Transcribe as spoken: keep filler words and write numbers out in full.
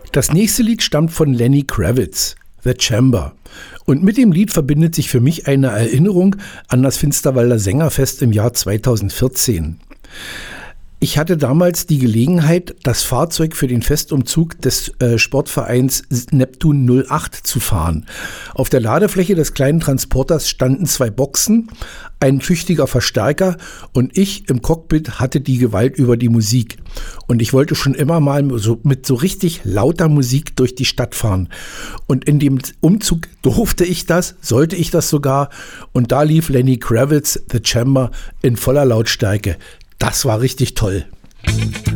Das nächste Lied stammt von Lenny Kravitz, The Chamber. Und mit dem Lied verbindet sich für mich eine Erinnerung an das Finsterwalder Sängerfest im Jahr zweitausendvierzehn. Ich hatte damals die Gelegenheit, das Fahrzeug für den Festumzug des äh, Sportvereins Neptun null acht zu fahren. Auf der Ladefläche des kleinen Transporters standen zwei Boxen, ein tüchtiger Verstärker und ich im Cockpit hatte die Gewalt über die Musik. Und ich wollte schon immer mal so, mit so richtig lauter Musik durch die Stadt fahren. Und in dem Umzug durfte ich das, sollte ich das sogar. Und da lief Lenny Kravitz, The Chamber, in voller Lautstärke. Das war richtig toll.